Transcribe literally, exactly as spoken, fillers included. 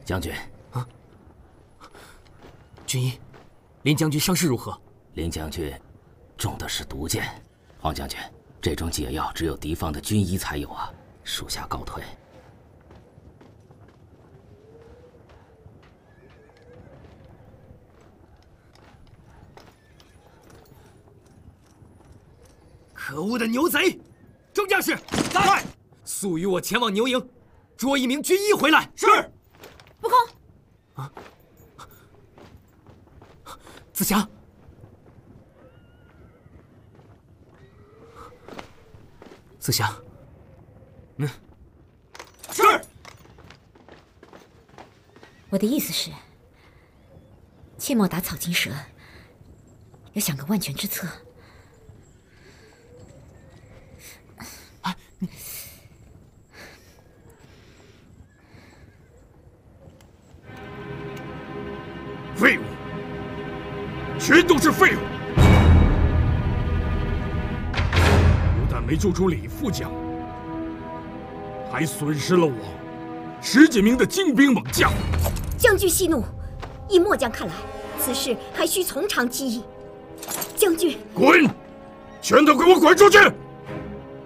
将军。 啊，军医，林将军伤势如何？ 林将军中的是毒箭。黄将军，这种解药只有敌方的军医才有啊，属下告退。 可恶的牛贼！众将士，在！速与我前往牛营，捉一名军医回来。是。 不空。 啊！子祥，子祥，嗯，是。 我的意思是，切莫打草惊蛇，要想个万全之策。 废物，全都是废物！不但没救出李副将，还损失了我十几名的精兵猛将。 将军息怒，依末将看来，此事还需从长计议。将军， 滚！全都给我滚出去！